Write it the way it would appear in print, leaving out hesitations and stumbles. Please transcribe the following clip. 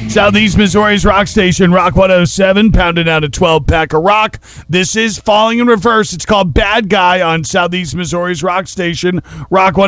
Southeast Missouri's rock station, Rock 107, pounding out a 12-pack of rock. This is Falling in Reverse. It's called Bad Guy on Southeast Missouri's rock station, Rock 107.